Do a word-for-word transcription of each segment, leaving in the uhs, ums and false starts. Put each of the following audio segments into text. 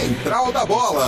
Central da Bola.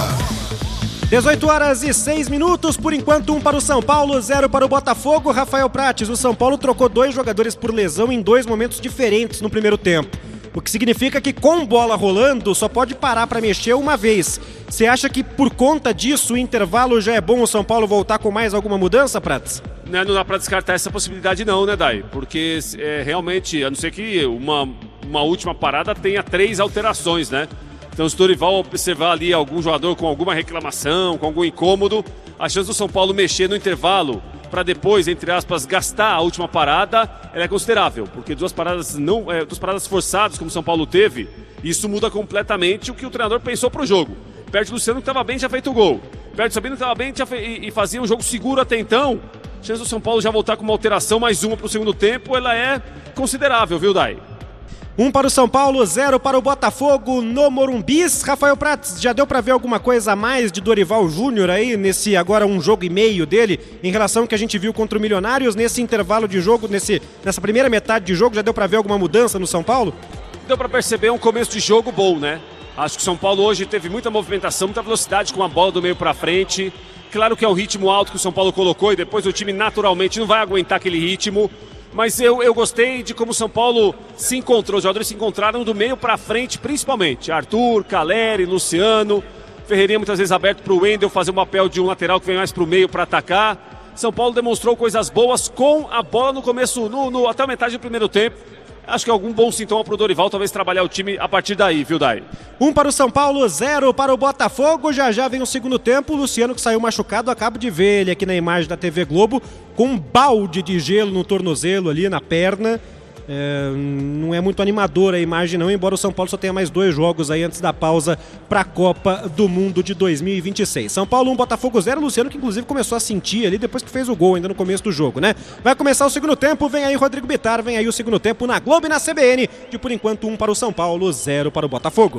dezoito horas e seis minutos, por enquanto um para o São Paulo, zero para o Botafogo. Rafael Prates, o São Paulo trocou dois jogadores por lesão em dois momentos diferentes no primeiro tempo. O que significa que com bola rolando só pode parar para mexer uma vez. Você acha que por conta disso o intervalo já é bom o São Paulo voltar com mais alguma mudança, Prates? Não, não dá para descartar essa possibilidade não, né, Dai? Porque é, realmente, a não ser que uma, uma última parada tenha três alterações, né? Então, se o Dorival observar ali algum jogador com alguma reclamação, com algum incômodo, a chance do São Paulo mexer no intervalo para depois, entre aspas, gastar a última parada, ela é considerável. Porque duas paradas, não, é, duas paradas forçadas, como o São Paulo teve, isso muda completamente o que o treinador pensou para o jogo. Perde o Luciano, que estava bem, já feito o gol. Perde o Sabino, que estava bem fe... e fazia um jogo seguro até então. A chance do São Paulo já voltar com uma alteração, mais uma para o segundo tempo, ela é considerável, viu, Dai? Um para o São Paulo, zero para o Botafogo no Morumbis. Rafael Prates, já deu para ver alguma coisa a mais de Dorival Júnior aí, nesse agora um jogo e meio dele, em relação ao que a gente viu contra o Milionários, nesse intervalo de jogo, nesse, nessa primeira metade de jogo, já deu para ver alguma mudança no São Paulo? Deu para perceber um começo de jogo bom, né? Acho que o São Paulo hoje teve muita movimentação, muita velocidade com a bola do meio para frente. Claro que é um ritmo alto que o São Paulo colocou e depois o time naturalmente não vai aguentar aquele ritmo. Mas eu, eu gostei de como o São Paulo se encontrou, os jogadores se encontraram do meio para frente principalmente. Arthur, Caleri, Luciano, Ferreirinha muitas vezes aberto para o Wendel fazer o papel de um lateral que vem mais para o meio para atacar. São Paulo demonstrou coisas boas com a bola no começo, no, no, até a metade do primeiro tempo. Acho que é algum bom sintoma para o Dorival, talvez trabalhar o time a partir daí, viu, Dai? Um para o São Paulo, zero para o Botafogo. Já já vem o segundo tempo. O Luciano, que saiu machucado, acabo de ver ele aqui na imagem da T V Globo, com um balde de gelo no tornozelo ali, na perna. É, não é muito animadora a imagem não, embora o São Paulo só tenha mais dois jogos aí antes da pausa para a Copa do Mundo de dois mil e vinte e seis. São Paulo um, Botafogo zero, Luciano que inclusive começou a sentir ali depois que fez o gol, ainda no começo do jogo, né? Vai começar o segundo tempo, vem aí Rodrigo Bittar, vem aí o segundo tempo na Globo e na C B N, de por enquanto um para o São Paulo, zero para o Botafogo.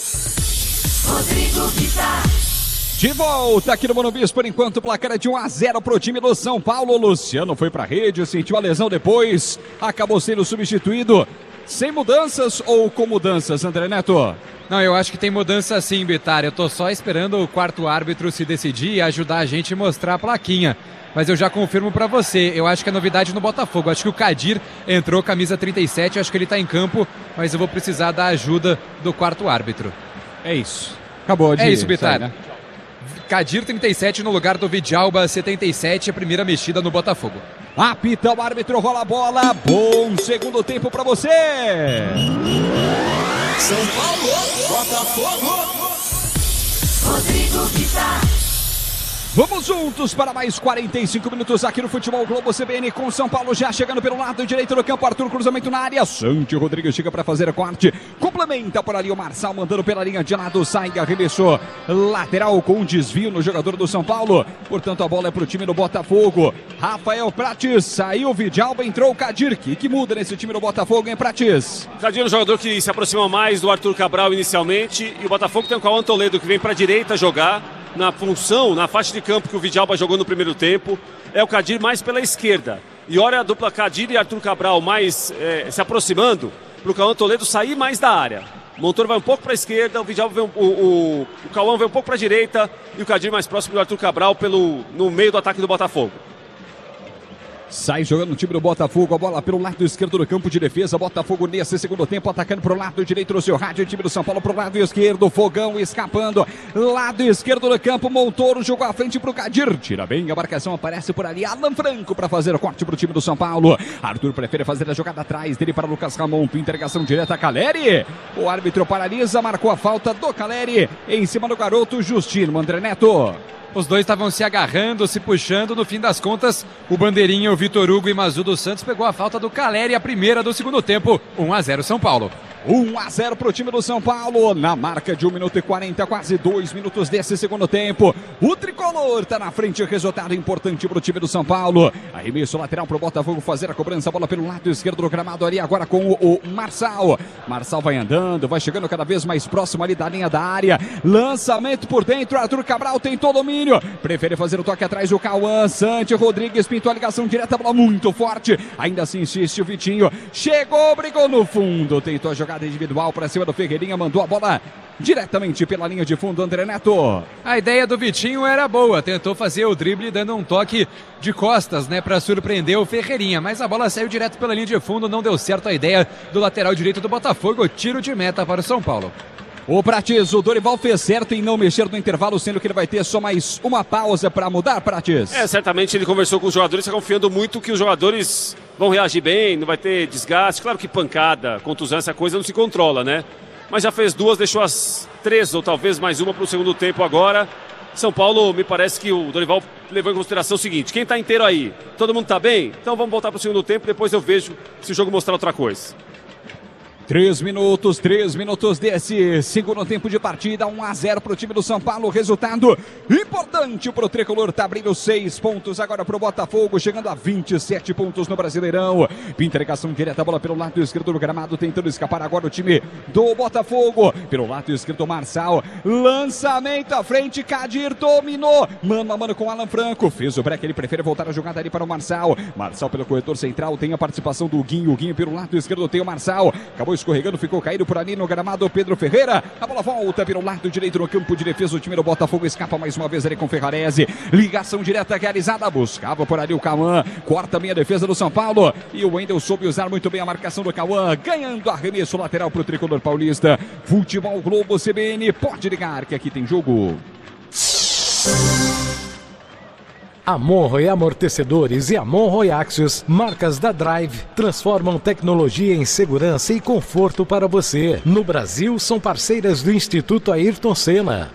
Rodrigo Bittar. De volta aqui no Monumbis, por enquanto o placar é de um a zero pro time do São Paulo. Luciano foi pra rede, sentiu a lesão depois, acabou sendo substituído. Sem mudanças ou com mudanças, André Neto? Não, eu acho que tem mudança sim, Bittar. Eu tô só esperando o quarto árbitro se decidir e ajudar a gente a mostrar a plaquinha. Mas eu já confirmo pra você, eu acho que é novidade no Botafogo. Acho que o Kadir entrou, camisa trinta e sete, acho que ele tá em campo, mas eu vou precisar da ajuda do quarto árbitro. É isso. Acabou de... É isso, Bittar. Né? Kadir trinta e sete no lugar do Vidjalba setenta e sete, a primeira mexida no Botafogo. Apita o árbitro, rola a bola. Bom segundo tempo pra você. São Paulo, Botafogo. Rodrigo Bittar. Vamos juntos para mais quarenta e cinco minutos aqui no Futebol Globo C B N com São Paulo já chegando pelo lado direito do campo. Arthur, cruzamento na área. Santi Rodrigues chega para fazer a corte. Complementa por ali o Marçal, mandando pela linha de lado. Sai, arremessou lateral com um desvio no jogador do São Paulo. Portanto, a bola é para o time do Botafogo. Rafael Prates, saiu o Vidjalba, entrou o Kadir. Que, que muda nesse time do Botafogo, hein, Prates? Kadir é um jogador que se aproxima mais do Arthur Cabral inicialmente. E o Botafogo tem o Cauã Toledo que vem para a direita jogar. Na função, na faixa de campo que o Vidjalba jogou no primeiro tempo, é o Kadir mais pela esquerda. E olha a dupla Kadir e Arthur Cabral mais é, se aproximando para o Cauã Toledo sair mais da área. O Montoro vai um pouco para a esquerda, o Vidjalba vem, o, o, o Cauã vem um pouco para a direita e o Kadir mais próximo do Arthur Cabral pelo, no meio do ataque do Botafogo. Sai jogando o time do Botafogo, a bola pelo lado esquerdo do campo de defesa. Botafogo nesse segundo tempo, atacando pro lado direito do seu rádio. O time do São Paulo pro lado esquerdo, Fogão escapando. Lado esquerdo do campo, Montoro jogou à frente pro Kadir. Tira bem, a marcação aparece por ali. Alan Franco para fazer o corte pro time do São Paulo. Arthur prefere fazer a jogada atrás dele para Lucas Ramon. Interrogação direta a Caleri. O árbitro paralisa, marcou a falta do Caleri. Em cima do garoto Justino. André Neto. Os dois estavam se agarrando, se puxando. No fim das contas, o bandeirinha, o Vitor Hugo e Mazu dos Santos pegou a falta do Caleri, a primeira do segundo tempo. um a zero São Paulo. um a zero para o time do São Paulo, na marca de um minuto e quarenta, quase dois minutos desse segundo tempo. O tricolor está na frente, resultado importante para o time do São Paulo. Arremesso lateral para o Botafogo fazer a cobrança, a bola pelo lado esquerdo do gramado ali, agora com o, o Marçal. Marçal vai andando, vai chegando cada vez mais próximo ali da linha da área. Lançamento por dentro, Arthur Cabral tentou domínio. Prefere fazer o toque atrás, o Cauã. Santi Rodrigues pintou a ligação direta, bola muito forte. Ainda assim insiste o Vitinho. Chegou, brigou no fundo, tentou a jogada individual para cima do Ferreirinha, mandou a bola diretamente pela linha de fundo, André Neto. A ideia do Vitinho era boa, tentou fazer o drible dando um toque de costas, né, para surpreender o Ferreirinha, mas a bola saiu direto pela linha de fundo, não deu certo a ideia do lateral direito do Botafogo, tiro de meta para o São Paulo. O Prates, o Dorival fez certo em não mexer no intervalo, sendo que ele vai ter só mais uma pausa para mudar, Prates. É, certamente ele conversou com os jogadores, está confiando muito que os jogadores vão reagir bem, não vai ter desgaste. Claro que pancada, contusão, essa coisa não se controla, né? Mas já fez duas, deixou as três ou talvez mais uma para o segundo tempo agora. São Paulo, me parece que o Dorival levou em consideração o seguinte: quem está inteiro aí? Todo mundo está bem? Então vamos voltar para o segundo tempo, depois eu vejo se o jogo mostrar outra coisa. Três minutos, três minutos desse segundo tempo de partida, um a zero para o time do São Paulo, resultado importante para o Tricolor, tá abrindo seis pontos agora para o Botafogo, chegando a vinte e sete pontos no Brasileirão. Interligação direta, a bola pelo lado esquerdo do gramado, tentando escapar agora o time do Botafogo, pelo lado esquerdo Marçal, lançamento à frente, Kadir dominou, mano a mano com Alan Franco, fez o break, ele prefere voltar a jogada ali para o Marçal, Marçal pelo corredor central, tem a participação do Guinho, o Guinho pelo lado esquerdo tem o Marçal, acabou escorregando, ficou caído por ali no gramado Pedro Ferreira, a bola volta pelo lado direito no campo de defesa, o time do Botafogo escapa mais uma vez ali com Ferrarese, ligação direta realizada, buscava por ali o Cauã, corta bem a defesa do São Paulo, e o Wendel soube usar muito bem a marcação do Cauã, ganhando arremesso lateral para o Tricolor Paulista. Futebol Globo C B N, pode ligar que aqui tem jogo. Amon e Amortecedores e Amon e Axios, marcas da Drive, transformam tecnologia em segurança e conforto para você. No Brasil, são parceiras do Instituto Ayrton Senna.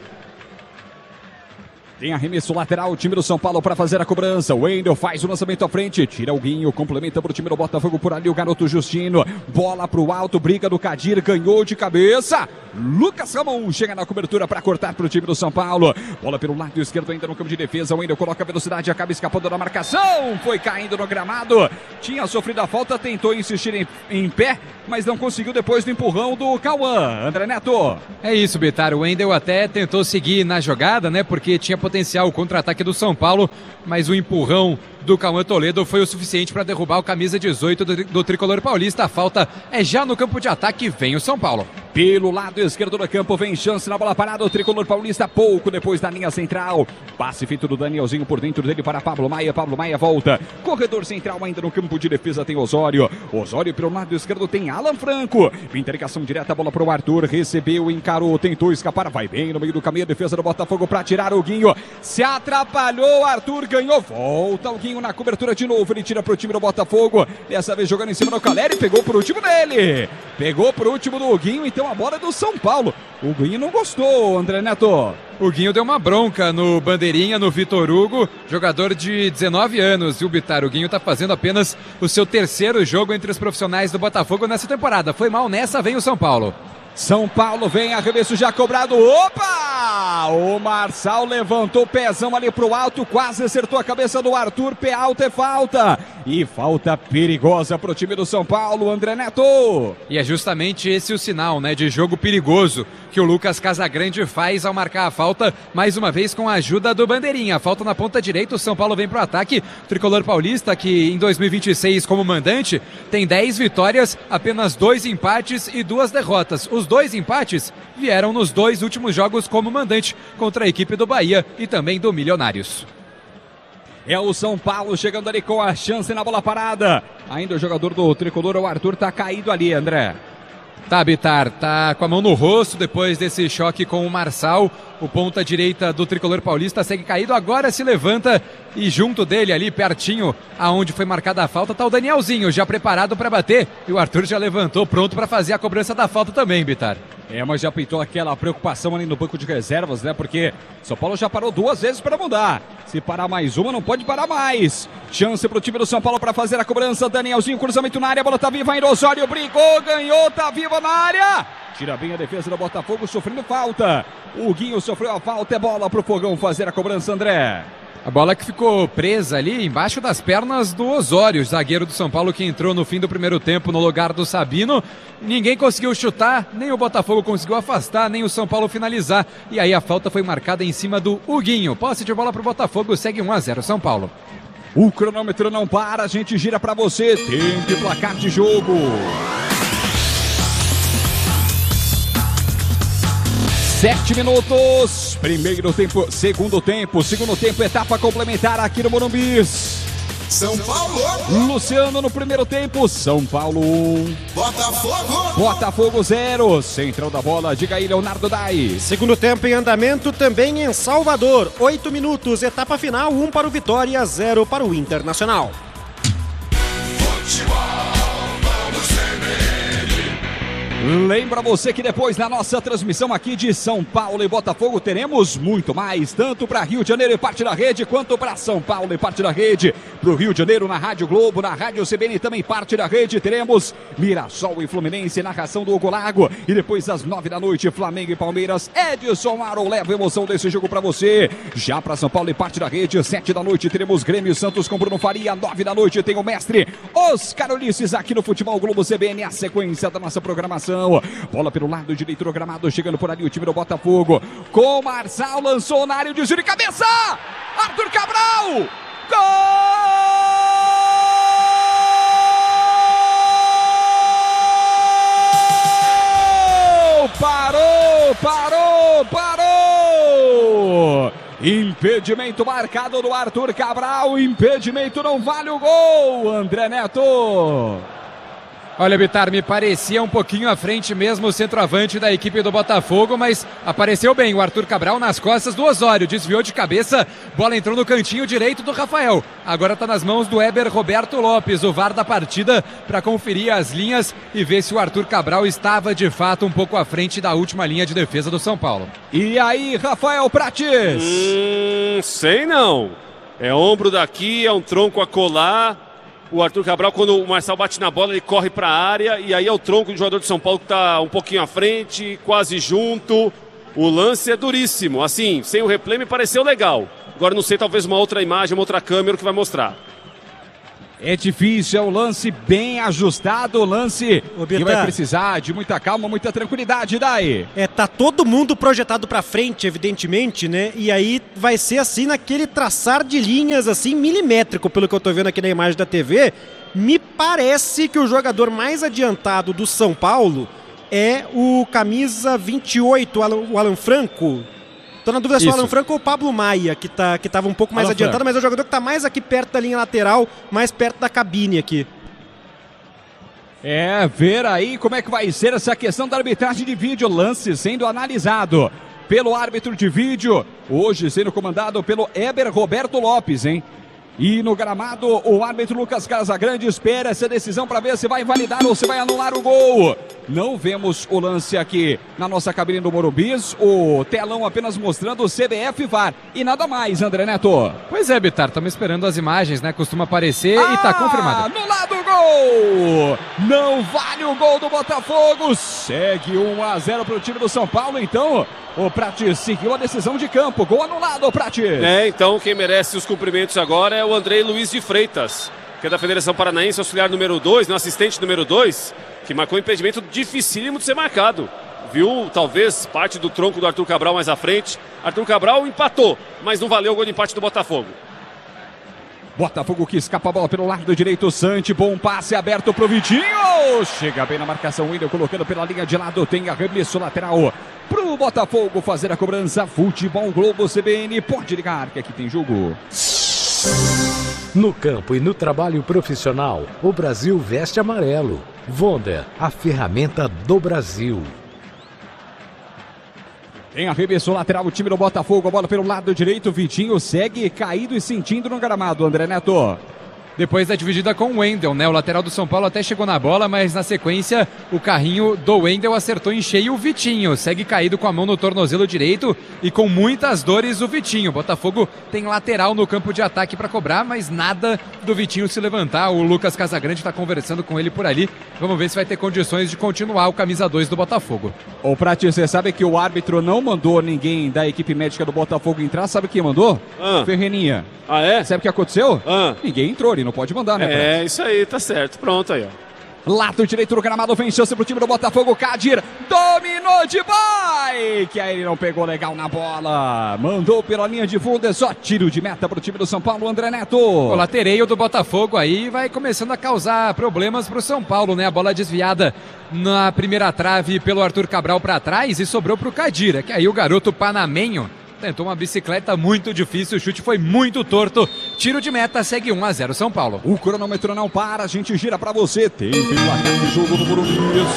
Tem arremesso lateral, o time do São Paulo para fazer a cobrança. O Wendel faz o lançamento à frente, tira o Guinho, complementa para o time do Botafogo por ali o garoto Justino. Bola para o alto, briga do Kadir, ganhou de cabeça. Lucas Ramon chega na cobertura para cortar para o time do São Paulo. Bola pelo lado esquerdo ainda no campo de defesa. O Wendel coloca velocidade, acaba escapando da marcação. Foi caindo no gramado. Tinha sofrido a falta, tentou insistir em, em pé, mas não conseguiu depois do empurrão do Cauã. André Neto. É isso, Bitar. O Wendel até tentou seguir na jogada, né? Porque tinha potencial o contra-ataque do São Paulo, mas o empurrão do Cauã Toledo foi o suficiente para derrubar o camisa dezoito do, do Tricolor Paulista. A falta é já no campo de ataque, vem o São Paulo. Pelo lado esquerdo do campo, vem chance na bola parada, o Tricolor Paulista pouco depois da linha central. Passe feito do Danielzinho por dentro dele para Pablo Maia, Pablo Maia volta. Corredor central ainda no campo de defesa tem Osório. Osório pelo lado esquerdo tem Alan Franco. Interligação direta, a bola para o Arthur, recebeu, encarou, tentou escapar, vai bem no meio do caminho a defesa do Botafogo para tirar o Guinho. Se atrapalhou, Arthur ganhou, volta o Guinho na cobertura de novo, ele tira para o time do Botafogo. Dessa vez jogando em cima do Caleri, pegou para o último dele. Pegou para o último do Guinho, então a bola é do São Paulo. O Guinho não gostou, André Neto. O Guinho deu uma bronca no Bandeirinha, no Vitor Hugo, jogador de dezenove anos. E o Bitar, o Guinho tá fazendo apenas o seu terceiro jogo entre os profissionais do Botafogo nessa temporada. Foi mal nessa, vem o São Paulo. São Paulo vem, arremesso já cobrado, opa! O Marçal levantou o pezão ali pro alto, quase acertou a cabeça do Arthur, pé alto é falta. E falta perigosa pro time do São Paulo, André Neto. E é justamente esse o sinal, né, de jogo perigoso que o Lucas Casagrande faz ao marcar a falta, mais uma vez com a ajuda do Bandeirinha. Falta na ponta direita, o São Paulo vem pro ataque. O Tricolor Paulista, que em dois mil e vinte e seis como mandante, tem dez vitórias, apenas dois empates e duas derrotas. Os dois empates vieram nos dois últimos jogos como mandante, contra a equipe do Bahia e também do Milionários. É o São Paulo chegando ali com a chance na bola parada. Ainda o jogador do Tricolor, o Arthur, tá caído ali, André. Tá, Bitar, tá com a mão no rosto depois desse choque com o Marçal. O ponta direita do Tricolor Paulista segue caído, agora se levanta e junto dele ali, pertinho aonde foi marcada a falta, tá o Danielzinho já preparado para bater. E o Arthur já levantou pronto para fazer a cobrança da falta também, Bitar. É, mas já pintou aquela preocupação ali no banco de reservas, né? Porque São Paulo já parou duas vezes para mudar. Se parar mais uma, não pode parar mais. Chance pro time do São Paulo para fazer a cobrança. Danielzinho, cruzamento na área, a bola tá viva ainda. Osório brigou, ganhou, tá viva na área. Tira bem a defesa do Botafogo, sofrendo falta. O Guinho sofreu a falta, é bola pro Fogão fazer a cobrança, André. A bola que ficou presa ali embaixo das pernas do Osório, zagueiro do São Paulo, que entrou no fim do primeiro tempo no lugar do Sabino. Ninguém conseguiu chutar, nem o Botafogo conseguiu afastar, nem o São Paulo finalizar. E aí a falta foi marcada em cima do Huguinho. Posse de bola pro Botafogo, segue um a zero São Paulo. O cronômetro não para, a gente gira pra você. Tempo e placar de jogo. Sete minutos, primeiro tempo, segundo tempo, segundo tempo, etapa complementar aqui no Morumbi. São Paulo. Luciano no primeiro tempo, São Paulo um. Botafogo. Botafogo zero. Central da bola, diga aí, Leonardo Dai. Segundo tempo em andamento também em Salvador. Oito minutos, etapa final, um para o Vitória, zero para o Internacional. Futebol. Lembra você que depois na nossa transmissão aqui de São Paulo e Botafogo teremos muito mais, tanto para Rio de Janeiro e parte da rede, quanto para São Paulo e parte da rede. Para o Rio de Janeiro na Rádio Globo, na Rádio C B N também parte da rede, teremos Mirassol e Fluminense, narração do Hugo Lago. E depois às nove da noite, Flamengo e Palmeiras, Edson Aro leva a emoção desse jogo para você. Já para São Paulo e parte da rede, sete da noite teremos Grêmio Santos com Bruno Faria, nove da noite tem o mestre Oscar Ulisses aqui no Futebol Globo C B N, a sequência da nossa programação. Bola pelo lado direito do gramado, chegando por ali o time do Botafogo. Com o Marçal, lançou na área, o desvio de cabeça! Arthur Cabral! Gol! Parou, parou, parou! Impedimento marcado do Arthur Cabral, impedimento não vale o gol, André Neto. Olha, Bitar, me parecia um pouquinho à frente mesmo o centroavante da equipe do Botafogo, mas apareceu bem o Arthur Cabral nas costas do Osório, desviou de cabeça, bola entrou no cantinho direito do Rafael. Agora está nas mãos do Eber Roberto Lopes, o V A R da partida, para conferir as linhas e ver se o Arthur Cabral estava de fato um pouco à frente da última linha de defesa do São Paulo. E aí, Rafael Prates? Hum, sei não. É ombro daqui, é um tronco a colar. O Arthur Cabral, quando o Marçal bate na bola, ele corre para a área e aí é o tronco do jogador de São Paulo que está um pouquinho à frente, quase junto. O lance é duríssimo. Assim, sem o replay me pareceu legal. Agora não sei, talvez uma outra imagem, uma outra câmera que vai mostrar. É difícil, é um lance bem ajustado, o lance que vai precisar de muita calma, muita tranquilidade, Dai. É, tá todo mundo projetado pra frente, evidentemente, né? E aí vai ser assim naquele traçar de linhas, assim, milimétrico, pelo que eu tô vendo aqui na imagem da T V. Me parece que o jogador mais adiantado do São Paulo é o camisa vinte e oito, o Alan Franco. Tô na dúvida se o Alan Franco ou o Pablo Maia, que, tá, que tava um pouco mais Alan adiantado, Franco. mas é o jogador que tá mais aqui perto da linha lateral, mais perto da cabine aqui. É, ver aí como é que vai ser essa questão da arbitragem de vídeo, lance sendo analisado pelo árbitro de vídeo, hoje sendo comandado pelo Eber Roberto Lopes, hein? E no gramado, o árbitro Lucas Casagrande espera essa decisão para ver se vai validar ou se vai anular o gol. Não vemos o lance aqui na nossa cabine do Morumbi, o telão apenas mostrando o C B F V A R e nada mais, André Neto. Pois é, Bitar, estamos esperando as imagens, né? Costuma aparecer ah, e tá confirmado. Anulado o gol! Não vale o gol do Botafogo, segue um a zero para o time do São Paulo, então o Prates seguiu a decisão de campo, gol anulado, Prates. É, então quem merece os cumprimentos agora é o Andrei Luiz de Freitas, que é da Federação Paranaense, auxiliar número dois, no assistente número dois, que marcou um impedimento dificílimo de ser marcado. Viu, talvez, parte do tronco do Arthur Cabral mais à frente. Arthur Cabral empatou, mas não valeu o gol de empate do Botafogo. Botafogo que escapa a bola pelo lado direito, Santi, bom passe aberto pro Vitinho. Chega bem na marcação, Wendel colocando pela linha de lado, tem arremesso lateral pro Botafogo fazer a cobrança. Futebol Globo C B N, pode ligar que aqui tem jogo. No campo e no trabalho profissional, o Brasil veste amarelo. Wonder, a ferramenta do Brasil. Tem arremesso lateral o time do Botafogo, a bola pelo lado direito, Vitinho segue caído e sentindo no gramado, André Neto. Depois da dividida com o Wendel, né? O lateral do São Paulo até chegou na bola, mas na sequência o carrinho do Wendel acertou em cheio o Vitinho. Segue caído com a mão no tornozelo direito e com muitas dores o Vitinho. Botafogo tem lateral no campo de ataque para cobrar, mas nada do Vitinho se levantar. O Lucas Casagrande está conversando com ele por ali. Vamos ver se vai ter condições de continuar o camisa dois do Botafogo. Ô Prates, você sabe que o árbitro não mandou ninguém da equipe médica do Botafogo entrar? Sabe quem mandou? Ah. Ferreirinha. Ah, é? Sabe o que aconteceu? Ah. Ninguém entrou, ele não pode mandar, né, Prates? É, isso aí, tá certo. Pronto aí, ó. Lado direito do gramado, vem chance pro time do Botafogo. Kadir dominou de bike. Aí ele não pegou legal na bola. Mandou pela linha de fundo. É só tiro de meta pro time do São Paulo, André Neto. O latereio do Botafogo aí vai começando a causar problemas pro São Paulo, né? A bola desviada na primeira trave pelo Arthur Cabral para trás e sobrou pro Kadir. É que aí o garoto panamenho tentou uma bicicleta muito difícil, o chute foi muito torto. Tiro de meta, segue um a zero São Paulo. O cronômetro não para, a gente gira pra você. Tem placar de jogo no Morumbi.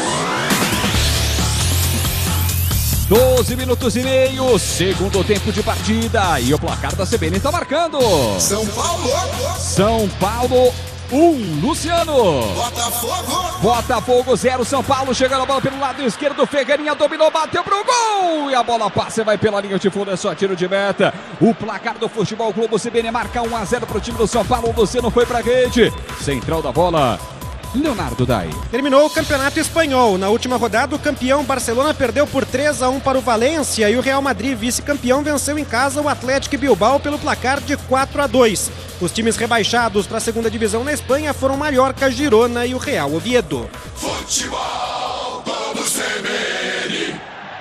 doze minutos e meio, segundo tempo de partida. E o placar da C B N está marcando. São Paulo. São Paulo um, Luciano. Botafogo. Botafogo zero, São Paulo. Chegando a bola pelo lado esquerdo. Ferreirinha dominou, bateu pro gol. E a bola passa e vai pela linha de fundo. É só tiro de meta. O placar do Futebol Globo C B N marca um a zero pro time do São Paulo. O Luciano foi pra rede. Central da bola, Leonardo Dai. Terminou o Campeonato Espanhol. Na última rodada, o campeão Barcelona perdeu por três a um para o Valência e o Real Madrid, vice-campeão, venceu em casa o Atlético Bilbao pelo placar de quatro a dois. Os times rebaixados para a segunda divisão na Espanha foram Mallorca, Girona e o Real Oviedo. Futebol Globo C B N.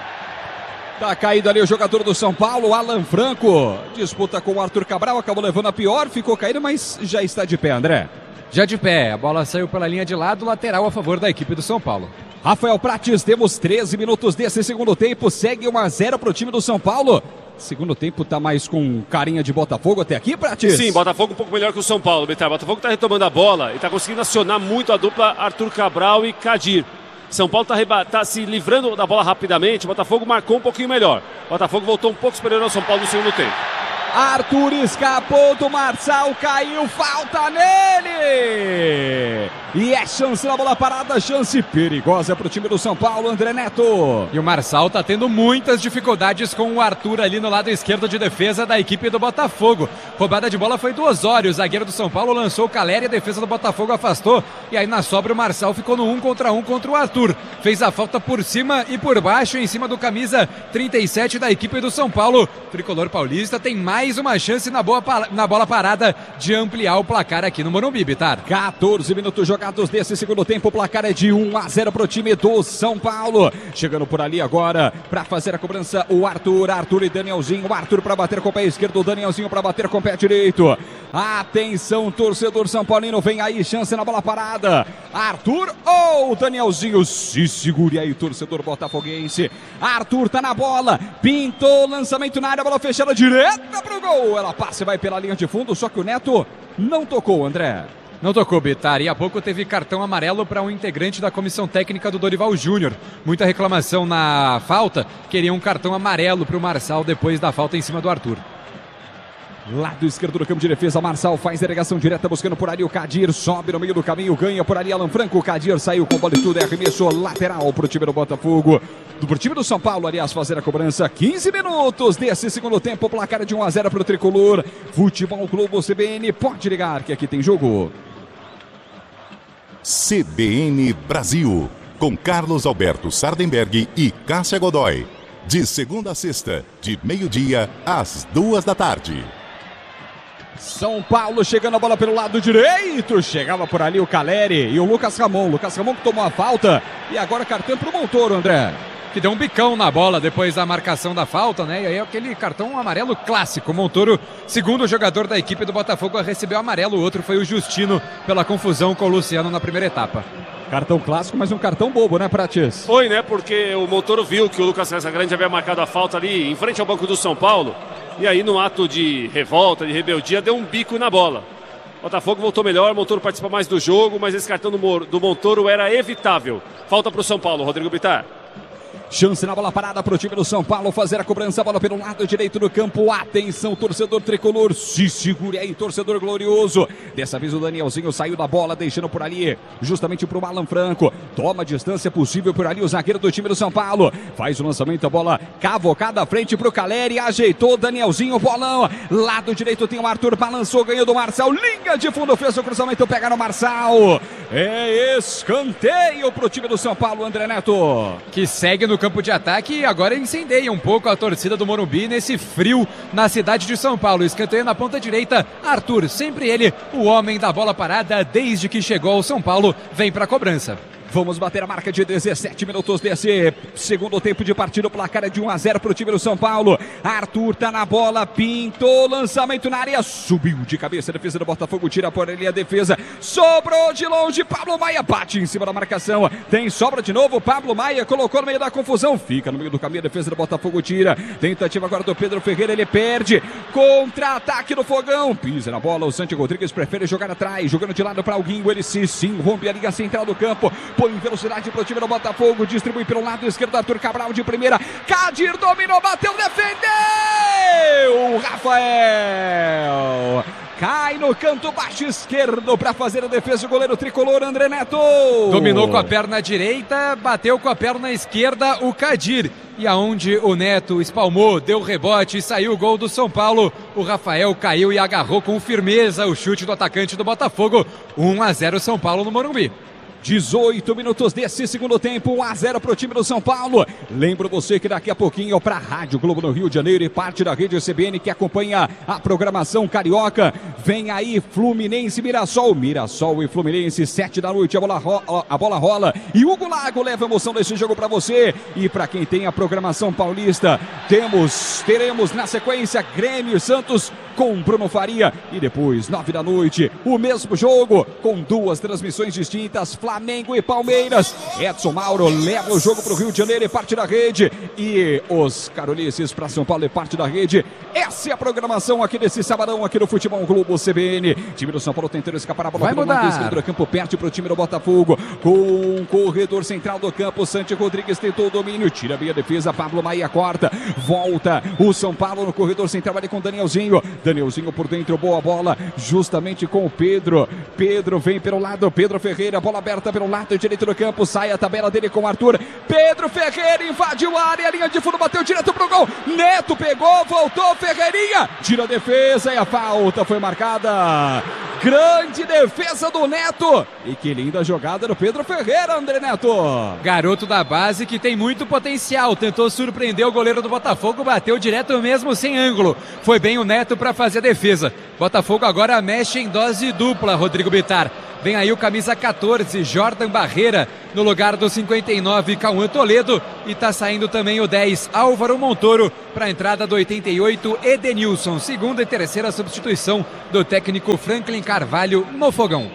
Tá caído ali o jogador do São Paulo, Alan Franco. Disputa com o Arthur Cabral, acabou levando a pior, ficou caído, mas já está de pé, André. Já de pé, a bola saiu pela linha de lado, lateral a favor da equipe do São Paulo. Rafael Prates, temos treze minutos desse segundo tempo, segue um a zero pro time do São Paulo. Segundo tempo tá mais com carinha de Botafogo até aqui, Prates? Sim, Botafogo um pouco melhor que o São Paulo, Betar. Botafogo tá retomando a bola e tá conseguindo acionar muito a dupla Arthur Cabral e Kadir. São Paulo tá, reba- tá se livrando da bola rapidamente, o Botafogo marcou um pouquinho melhor. O Botafogo voltou um pouco superior ao São Paulo no segundo tempo. Arthur escapou do Marçal, caiu, falta nele! E é chance na bola parada, chance perigosa para o time do São Paulo, André Neto. E o Marçal tá tendo muitas dificuldades com o Arthur ali no lado esquerdo de defesa da equipe do Botafogo. Roubada de bola foi do Osório, o zagueiro do São Paulo lançou o Caleri, a defesa do Botafogo afastou. E aí na sobra o Marçal ficou no um contra um contra o Arthur. Fez a falta por cima e por baixo, em cima do camisa trinta e sete da equipe do São Paulo. O tricolor paulista tem mais mais uma chance na, boa, na bola parada de ampliar o placar aqui no Morumbi, Bitar. quatorze minutos jogados desse segundo tempo, o placar é de um a zero pro time do São Paulo. Chegando por ali agora para fazer a cobrança o Arthur, Arthur e Danielzinho. O Arthur para bater com o pé esquerdo, o Danielzinho para bater com o pé direito. Atenção, torcedor São Paulino, vem aí, chance na bola parada. Arthur ou Danielzinho? Se segure aí, torcedor botafoguense. Arthur tá na bola, pintou, lançamento na área, bola fechada direta pro gol. Ela passa e vai pela linha de fundo, só que o Neto não tocou, André. Não tocou, Bitar. E há pouco teve cartão amarelo para um integrante da comissão técnica do Dorival Júnior. Muita reclamação na falta. Queria um cartão amarelo para o Marçal depois da falta em cima do Arthur. Lado esquerdo do campo de defesa, Marçal faz delegação direta buscando por ali o Kadir, sobe no meio do caminho, ganha por ali Alan Franco, o Kadir saiu com bola e tudo, é arremesso lateral pro time do Botafogo, do pro time do São Paulo, aliás, fazer a cobrança, quinze minutos desse segundo tempo, placar de um a zero pro tricolor. Futebol Globo C B N, pode ligar que aqui tem jogo. C B N Brasil, com Carlos Alberto Sardenberg e Cássia Godoy, de segunda a sexta, de meio-dia às duas da tarde. São Paulo chegando a bola pelo lado direito, chegava por ali o Caleri e o Lucas Ramon, Lucas Ramon que tomou a falta e agora cartão pro Montoro, André. Que deu um bicão na bola depois da marcação da falta, né? E aí aquele cartão amarelo clássico. O Montoro, segundo jogador da equipe do Botafogo, recebeu amarelo. O outro foi o Justino pela confusão com o Luciano na primeira etapa. Cartão clássico, mas um cartão bobo, né, Prates? Foi, né? Porque o Montoro viu que o Lucas Casagrande havia marcado a falta ali em frente ao banco do São Paulo. E aí, no ato de revolta, de rebeldia, deu um bico na bola. O Botafogo voltou melhor, o Montoro participa mais do jogo, mas esse cartão do, do Montoro era evitável. Falta para o São Paulo, Rodrigo Bittar. Chance na bola parada para o time do São Paulo fazer a cobrança, a bola pelo lado direito do campo. Atenção, torcedor tricolor, se segure aí, torcedor glorioso. Dessa vez o Danielzinho saiu da bola, deixando por ali justamente para o Alan Franco. Toma a distância possível por ali o zagueiro do time do São Paulo. Faz o lançamento, a bola cavocada à frente para o Caleri, ajeitou Danielzinho, bolão. Lado direito tem o Arthur, balançou, ganhou do Marçal. Linha de fundo, fez o cruzamento, pega no Marçal. É escanteio pro time do São Paulo, André Neto. Que segue no campo de ataque e agora incendeia um pouco a torcida do Morumbi nesse frio na cidade de São Paulo. Escanteio na ponta direita, Arthur, sempre ele, o homem da bola parada desde que chegou ao São Paulo, vem pra cobrança. Vamos bater a marca de dezessete minutos desse segundo tempo de partida. O placar é de um a zero para o time do São Paulo. Arthur tá na bola, pintou, lançamento na área, subiu de cabeça, a defesa do Botafogo tira por ali a defesa, sobrou de longe, Pablo Maia bate em cima da marcação, tem sobra de novo, Pablo Maia colocou no meio da confusão, fica no meio do caminho, a defesa do Botafogo tira, tentativa agora do Pedro Ferreira, ele perde, contra-ataque do Fogão, pisa na bola, o Santi Rodrigues prefere jogar atrás, jogando de lado para o Guinho, ele se sim, rompe a linha central do campo, põe em velocidade para o time do Botafogo, distribui pelo lado esquerdo, Arthur Cabral de primeira, Kadir dominou, bateu, defendeu, Rafael, cai no canto baixo esquerdo para fazer a defesa, o goleiro tricolor André Neto. Dominou com a perna direita, bateu com a perna esquerda o Kadir. E aonde o Neto espalmou, deu rebote e saiu o gol do São Paulo. O Rafael caiu e agarrou com firmeza o chute do atacante do Botafogo. um a zero São Paulo no Morumbi. dezoito minutos desse segundo tempo, um a zero para o time do São Paulo. Lembro você que daqui a pouquinho para a Rádio Globo no Rio de Janeiro e parte da rede C B N que acompanha a programação carioca, vem aí Fluminense e Mirassol, Mirassol e Fluminense, sete da noite, a bola, ro- a bola rola e Hugo Lago leva a emoção desse jogo para você. E para quem tem a programação paulista, temos, teremos na sequência Grêmio e Santos com Bruno Faria e depois, nove da noite, o mesmo jogo com duas transmissões distintas, Flamengo e Palmeiras. Edson Mauro leva o jogo para o Rio de Janeiro e parte da rede. E os carolices para São Paulo e parte da rede. Essa é a programação aqui desse sabadão, aqui no Futebol Globo C B N. Time do São Paulo tentando escapar a bola Vai pelo lado esquerdo do campo, perde para o time do Botafogo. Com o corredor central do campo, Santi Rodrigues tentou o domínio, tira bem a defesa, Pablo Maia corta, volta o São Paulo no corredor central ali com Danielzinho. Danielzinho por dentro, boa bola, justamente com o Pedro. Pedro vem pelo lado, Pedro Ferreira, bola aberta pelo lado direito do campo, sai a tabela dele com o Arthur. Pedro Ferreira invadiu a área, a linha de fundo, bateu direto pro gol. Neto pegou, voltou, Ferreirinha, tira a defesa e a falta foi marcada. Grande defesa do Neto. E que linda jogada do Pedro Ferreira, André Neto. Garoto da base que tem muito potencial. Tentou surpreender o goleiro do Botafogo, bateu direto mesmo sem ângulo. Foi bem o Neto para fazer a defesa. Botafogo agora mexe em dose dupla, Rodrigo Bittar. Vem aí o camisa catorze, Jordan Barreira, no lugar do cinquenta e nove, Cauã Toledo. E tá saindo também o dez, Álvaro Montoro, para a entrada do oitenta e oito, Edenilson. Segunda e terceira substituição do técnico Franklin Carvalho no fogão.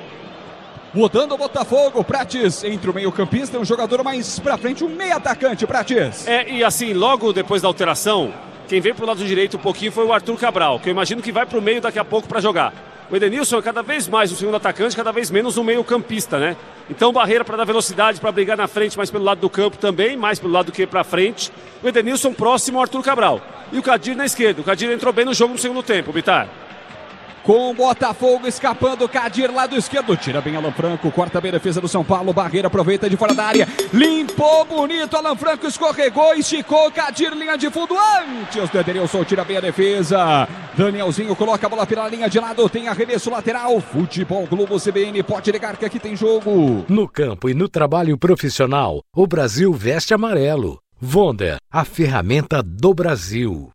Mudando o Botafogo, Prates entre o meio campista, um jogador mais pra frente, um meio atacante, Prates. É, e assim, logo depois da alteração, quem veio pro lado direito um pouquinho foi o Arthur Cabral, que eu imagino que vai pro meio daqui a pouco para jogar. O Edenilson é cada vez mais o segundo atacante, cada vez menos o meio campista, né? Então Barreira para dar velocidade, para brigar na frente, mais pelo lado do campo também, mais pelo lado do que para frente. O Edenilson próximo ao Arthur Cabral. E o Kadir na esquerda. O Kadir entrou bem no jogo no segundo tempo, Bittar. Com o Botafogo escapando, o Kadir lado esquerdo, tira bem Alan Franco, corta bem a defesa do São Paulo, Barreira aproveita de fora da área, limpou bonito, Alan Franco escorregou, esticou, Kadir linha de fundo antes do Edenilson, tira bem a defesa, Danielzinho coloca a bola pela linha de lado, tem arremesso lateral, Futebol Globo C B N, pode ligar que aqui tem jogo. No campo e no trabalho profissional, o Brasil veste amarelo. Wonder, a ferramenta do Brasil.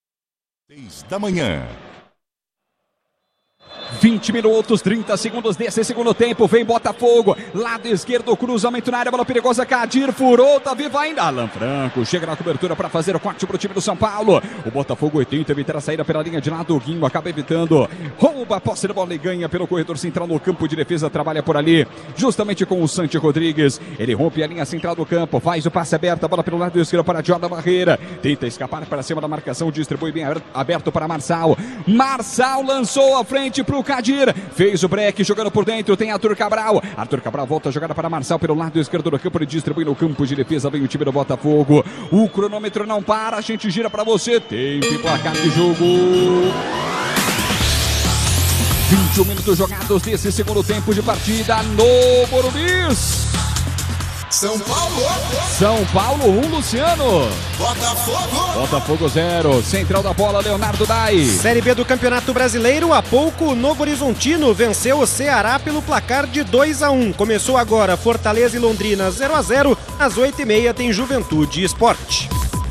Seis da manhã. vinte minutos, trinta segundos desse segundo tempo, vem Botafogo, lado esquerdo, cruzamento na área, bola perigosa, Kadir furou, tá vivo ainda, Alan Franco chega na cobertura para fazer o corte pro time do São Paulo, o Botafogo tenta evitar a saída pela linha de lado, o Guinho acaba evitando, rouba a posse da bola e ganha pelo corredor central no campo de defesa, trabalha por ali, justamente com o Santi Rodrigues, ele rompe a linha central do campo, faz o passe aberto, a bola pelo lado esquerdo para Jordan Barreira, tenta escapar para cima da marcação, distribui bem aberto para Marçal, Marçal lançou a frente pro Kadir, fez o break, jogando por dentro, tem Arthur Cabral, Arthur Cabral volta a jogada para Marçal pelo lado esquerdo do campo, ele distribui no campo de defesa, vem o time do Botafogo, o cronômetro não para, a gente gira para você, tempo e placar de jogo. vinte e um minutos jogados desse segundo tempo de partida no Morumbi. São Paulo. São Paulo um, Luciano. Botafogo. Botafogo zero. Central da bola, Leonardo Dai. Série B do Campeonato Brasileiro, há pouco o Novo Horizontino venceu o Ceará pelo placar de dois a um. Começou agora Fortaleza e Londrina zero a zero. Às oito e meia tem Juventude e Sport.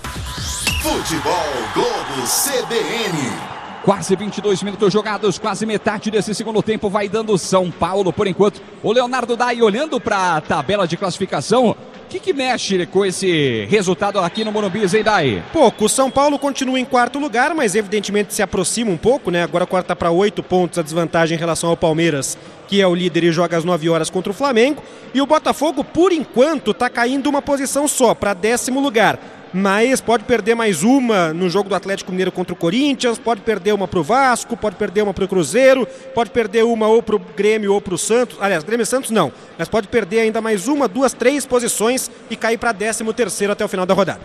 Futebol Globo C B N. Quase vinte e dois minutos jogados, quase metade desse segundo tempo vai dando São Paulo por enquanto. O Leonardo Dai olhando para a tabela de classificação, o que, que mexe com esse resultado aqui no Morumbi, hein, Dai? Pouco, o São Paulo continua em quarto lugar, mas evidentemente se aproxima um pouco, né? Agora corta para oito pontos a desvantagem em relação ao Palmeiras, que é o líder e joga às nove horas contra o Flamengo. E o Botafogo, por enquanto, está caindo uma posição só, para décimo lugar. Mas pode perder mais uma no jogo do Atlético Mineiro contra o Corinthians, pode perder uma pro Vasco, pode perder uma pro Cruzeiro, pode perder uma ou pro Grêmio ou pro Santos. Aliás, Grêmio e Santos não, mas pode perder ainda mais uma, duas, três posições e cair para décimo terceiro até o final da rodada.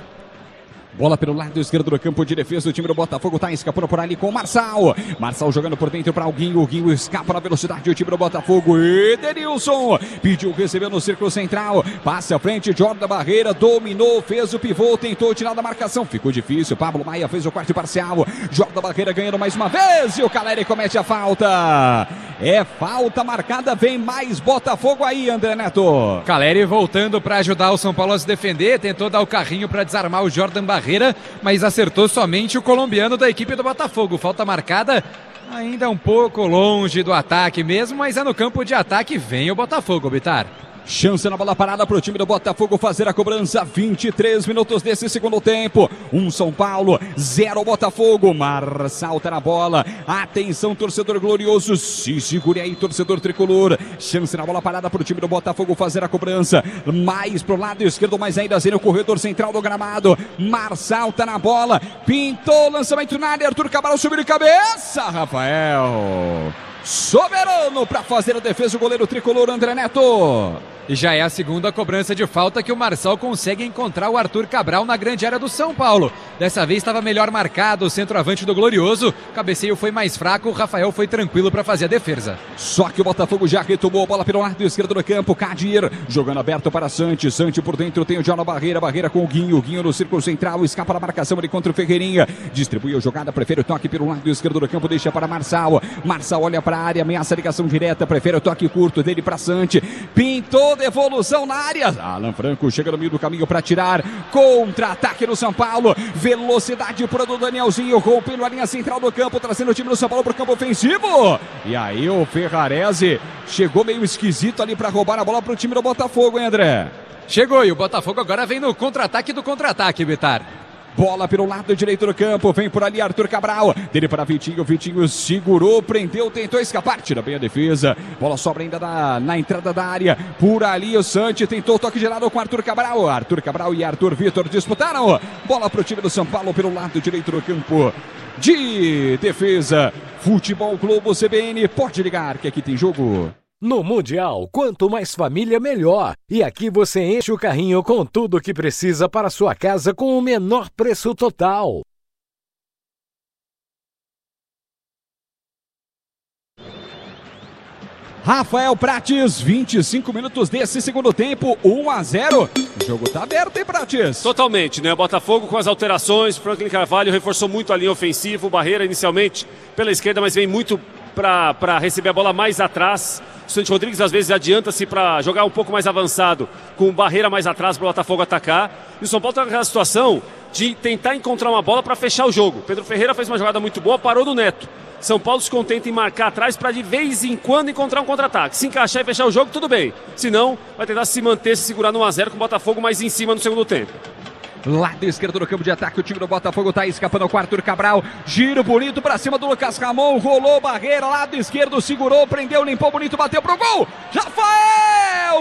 Bola pelo lado esquerdo do campo de defesa. O time do Botafogo tá escapando por ali com o Marçal. Marçal jogando por dentro para o Guinho. O Guinho escapa na velocidade. O time do Botafogo. Edenilson pediu, recebeu no círculo central. Passa à frente. Jordan Barreira dominou, fez o pivô, tentou tirar da marcação. Ficou difícil. Pablo Maia fez o quarto parcial. Jordan Barreira ganhando mais uma vez. E o Caleri comete a falta. É falta marcada. Vem mais Botafogo aí, André Neto. Caleri voltando para ajudar o São Paulo a se defender. Tentou dar o carrinho para desarmar o Jordan Barreira, mas acertou somente o colombiano da equipe do Botafogo. Falta marcada, ainda um pouco longe do ataque mesmo, mas é no campo de ataque. Vem o Botafogo, Bitar. Chance na bola parada para o time do Botafogo fazer a cobrança. vinte e três minutos desse segundo tempo. Um São Paulo, zero Botafogo. Marçal tá na bola. Atenção, torcedor glorioso. Se segure aí, torcedor tricolor. Chance na bola parada para o time do Botafogo fazer a cobrança. Mais pro lado esquerdo, mais ainda no corredor central do gramado. Marçal tá na bola. Pintou, lançamento na área. Arthur Cabral subiu de cabeça. Rafael. Soberano para fazer a defesa, o goleiro tricolor André Neto. E já é a segunda cobrança de falta que o Marçal consegue encontrar o Arthur Cabral na grande área do São Paulo. Dessa vez estava melhor marcado o centroavante do Glorioso. O cabeceio foi mais fraco, o Rafael foi tranquilo para fazer a defesa. Só que o Botafogo já retomou a bola pelo lado esquerdo do campo. Cadir jogando aberto para Santi. Santi por dentro tem o Jordan Barreira. Barreira com o Guinho. Guinho no círculo central. Escapa da marcação ali contra o Ferreirinha. Distribuiu a jogada. Prefere o toque pelo lado esquerdo do campo. Deixa para Marçal. Marçal olha para a área. Ameaça a ligação direta. Prefere o toque curto dele para Santi. Pintou. Devolução na área. Alan Franco chega no meio do caminho para tirar. Contra-ataque no São Paulo. Velocidade para o Danielzinho. Rompendo a linha central do campo. Trazendo o time do São Paulo para o campo ofensivo. E aí o Ferrarese chegou meio esquisito ali para roubar a bola para o time do Botafogo, hein, André? Chegou e o Botafogo agora vem no contra-ataque do contra-ataque, Bitar. Bola pelo lado direito do campo, vem por ali Arthur Cabral, dele para Vitinho, Vitinho segurou, prendeu, tentou escapar, tira bem a defesa, bola sobra ainda na, na entrada da área, por ali o Santi tentou o toque gerado com Arthur Cabral, Arthur Cabral e Arthur Vitor disputaram, bola para o time do São Paulo pelo lado direito do campo de defesa. Futebol Globo C B N, pode ligar que aqui tem jogo. No Mundial, quanto mais família, melhor. E aqui você enche o carrinho com tudo o que precisa para sua casa com o menor preço total. Rafael Prates, vinte e cinco minutos desse segundo tempo, um a zero. O jogo tá aberto, hein, Prates? Totalmente, né? O Botafogo com as alterações, Franklin Carvalho reforçou muito a linha ofensiva, o Barreira inicialmente pela esquerda, mas vem muito para receber a bola mais atrás. O Santos Rodrigues às vezes adianta-se para jogar um pouco mais avançado, com Barreira mais atrás para o Botafogo atacar. E o São Paulo está naquela situação de tentar encontrar uma bola para fechar o jogo. Pedro Ferreira fez uma jogada muito boa, parou no Neto. São Paulo se contenta em marcar atrás para de vez em quando encontrar um contra-ataque. Se encaixar e fechar o jogo, tudo bem. Se não, vai tentar se manter, se segurar no um a zero com o Botafogo mais em cima no segundo tempo. Lado esquerdo do campo de ataque, o time do Botafogo tá escapando com o Arthur Cabral. Giro bonito pra cima do Lucas Ramon. Rolou Barreira, lado esquerdo, segurou, prendeu, limpou bonito, bateu pro gol. Rafael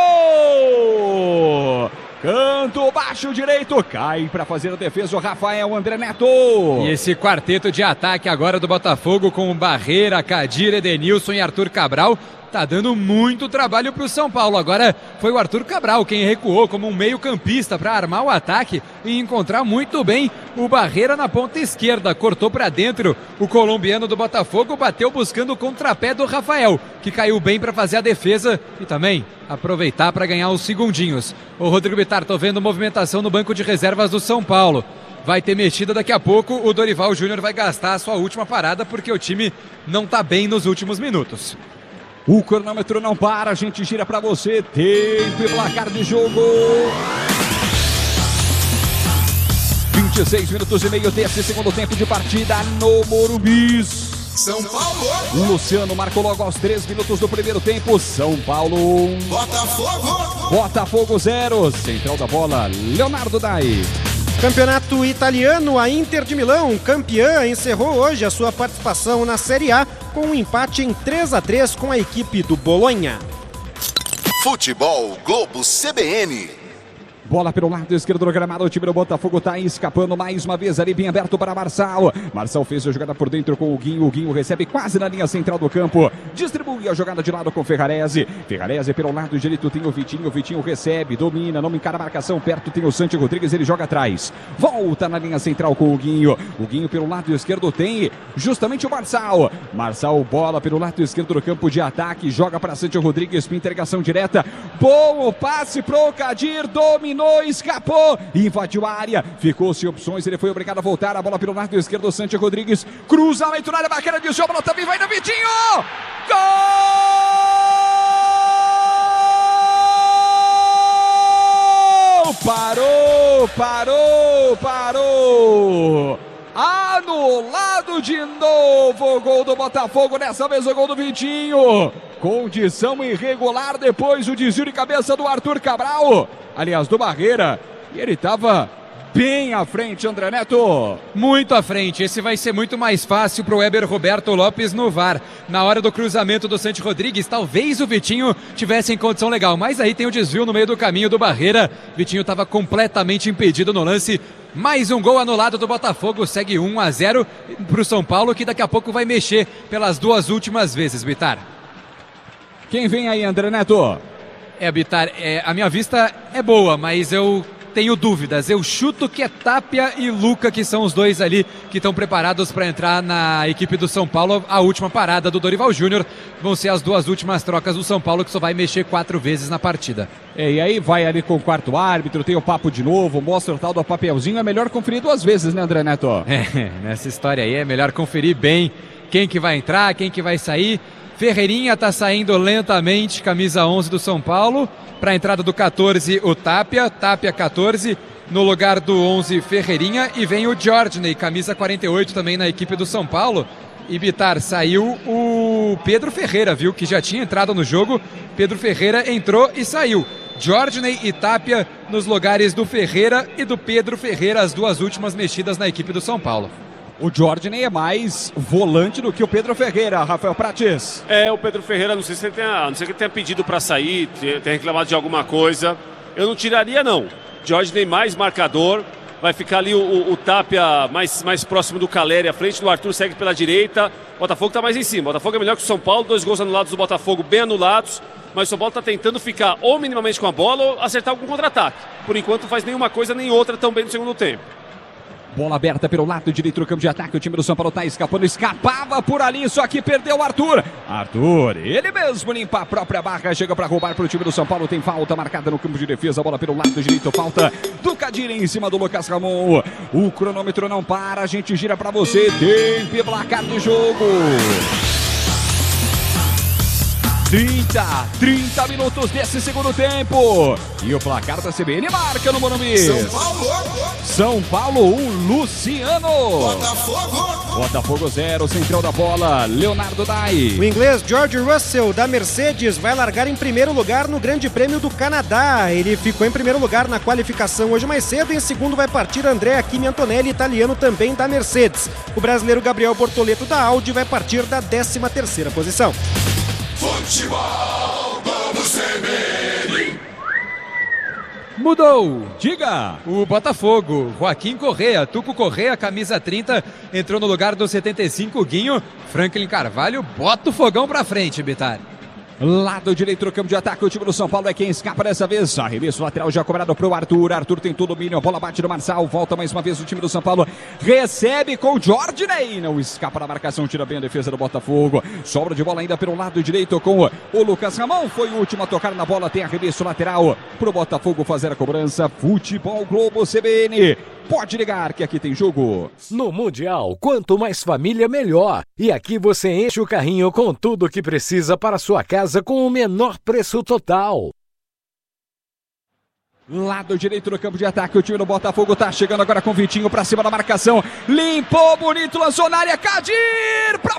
pegou! Canto baixo direito, cai para fazer a defesa o Rafael André Neto. E esse quarteto de ataque agora do Botafogo com Barreira, Cadir, Edenilson e Arthur Cabral tá dando muito trabalho para o São Paulo. Agora foi o Arthur Cabral quem recuou como um meio campista para armar o ataque e encontrar muito bem o Barreira na ponta esquerda. Cortou para dentro o colombiano do Botafogo, bateu buscando o contrapé do Rafael, que caiu bem para fazer a defesa e também aproveitar para ganhar os segundinhos. O Rodrigo Bittar, tô vendo movimentação no banco de reservas do São Paulo. Vai ter mexida daqui a pouco, o Dorival Júnior vai gastar a sua última parada porque o time não tá bem nos últimos minutos. O cronômetro não para, a gente gira para você. Tempo e placar de jogo. vinte e seis minutos e meio desse segundo tempo de partida no Morumbi. São Paulo. O Luciano marcou logo aos três minutos do primeiro tempo. São Paulo um. Botafogo. Botafogo zero. Central da bola, Leonardo Dai. Campeonato italiano, a Inter de Milão, campeã, encerrou hoje a sua participação na Série A com um empate em três a três com a equipe do Bolonha. Futebol Globo C B N. Bola pelo lado esquerdo do gramado, o time do Botafogo tá escapando mais uma vez ali, bem aberto para Marçal. Marçal fez a jogada por dentro com o Guinho, o Guinho recebe quase na linha central do campo, distribui a jogada de lado com Ferrarese. Ferrarese pelo lado direito tem o Vitinho, o Vitinho recebe, domina, não encara a marcação, perto tem o Santi Rodrigues, ele joga atrás. Volta na linha central com o Guinho, o Guinho pelo lado esquerdo tem justamente o Marçal. Marçal, bola pelo lado esquerdo do campo de ataque, joga para Santi Rodrigues, interrogação direta. Bom o passe pro Kadir, domina. Escapou, invadiu a área, ficou sem opções, ele foi obrigado a voltar, a bola pelo lado esquerdo, Santi Rodrigues, cruzamento na área, bacana de jogo, a bola também vai no Vitinho, gol! Parou, parou, parou! Anulado de novo o gol do Botafogo, dessa vez o gol do Vitinho. Condição irregular, depois o desvio de cabeça do Arthur Cabral, aliás do Barreira, e ele estava bem à frente, André Neto. Muito à frente, esse vai ser muito mais fácil para o Weber Roberto Lopes no V A R. Na hora do cruzamento do Santi Rodrigues, talvez o Vitinho tivesse em condição legal, mas aí tem o desvio no meio do caminho do Barreira. Vitinho estava completamente impedido no lance. Mais um gol anulado do Botafogo, segue um a zero para o São Paulo, que daqui a pouco vai mexer pelas duas últimas vezes, Bittar. Quem vem aí, André Neto? É, Bittar, é, a minha vista é boa, mas eu tenho dúvidas. Eu chuto que é Tapia e Luca, que são os dois ali que estão preparados para entrar na equipe do São Paulo. A última parada do Dorival Júnior vão ser as duas últimas trocas do São Paulo, que só vai mexer quatro vezes na partida. É, e aí vai ali com o quarto árbitro, tem o papo de novo, mostra o tal do papelzinho. É melhor conferir duas vezes, né, André Neto? É, nessa história aí é melhor conferir bem quem que vai entrar, quem que vai sair. Ferreirinha está saindo lentamente, camisa onze do São Paulo. Para a entrada do catorze, o Tapia, Tapia catorze, no lugar do onze, Ferreirinha. E vem o Jorginho, camisa quarenta e oito também na equipe do São Paulo. E Bittar, saiu o Pedro Ferreira, viu, que já tinha entrado no jogo. Pedro Ferreira entrou e saiu. Jorginho e Tapia nos lugares do Ferreira e do Pedro Ferreira, as duas últimas mexidas na equipe do São Paulo. O Jorginho é mais volante do que o Pedro Ferreira, Rafael Prates. É, o Pedro Ferreira, não sei se ele tenha, não sei que ele tenha pedido para sair, tenha reclamado de alguma coisa. Eu não tiraria, não. Jorginho mais marcador, vai ficar ali o, o, o Tapia mais, mais próximo do Caleri, à frente do Arthur, segue pela direita. O Botafogo está mais em cima. O Botafogo é melhor que o São Paulo, dois gols anulados do Botafogo, bem anulados. Mas o São Paulo está tentando ficar ou minimamente com a bola ou acertar algum contra-ataque. Por enquanto não faz nenhuma coisa nem outra tão bem no segundo tempo. Bola aberta pelo lado direito do campo de ataque. O time do São Paulo está escapando. Escapava por ali, só que perdeu o Arthur. Arthur, ele mesmo limpa a própria barra. Chega para roubar para o time do São Paulo. Tem falta marcada no campo de defesa. Bola pelo lado direito. Falta do Kadir em cima do Lucas Ramon. O cronômetro não para. A gente gira para você. Tempo e placar de jogo. trinta, trinta minutos desse segundo tempo. E o placar da C B N marca no Morumbi. São Paulo. São Paulo um, Luciano. Botafogo. Botafogo zero, central da bola, Leonardo Dai. O inglês George Russell, da Mercedes, vai largar em primeiro lugar no Grande Prêmio do Canadá. Ele ficou em primeiro lugar na qualificação hoje mais cedo. Em segundo vai partir Andrea Kimi Antonelli, italiano também da Mercedes. O brasileiro Gabriel Bortoleto, da Audi, vai partir da décima terceira posição. Futebol Globo C B N. Mudou! Diga! O Botafogo, Joaquim Correa, Tuco Correa, camisa trinta, entrou no lugar do setenta e cinco, Guinho. Franklin Carvalho bota o fogão pra frente, Bittar. Lado direito do campo de ataque, o time do São Paulo é quem escapa dessa vez. Arremesso lateral já cobrado pro Arthur. Arthur tem todo o domínio, a bola bate no Marçal. Volta mais uma vez o time do São Paulo. Recebe com o Jordinei. Não escapa da marcação, tira bem a defesa do Botafogo. Sobra de bola ainda pelo lado direito com o Lucas Ramon. Foi o último a tocar na bola. Tem arremesso lateral pro Botafogo fazer a cobrança. Futebol Globo C B N. Pode ligar que aqui tem jogo. No Mundial, quanto mais família, melhor. E aqui você enche o carrinho com tudo que precisa para sua casa com o menor preço total. Lado direito do campo de ataque, o time do Botafogo tá chegando agora com o Vitinho pra cima da marcação. Limpou, bonito, lançou na área, Kadir pra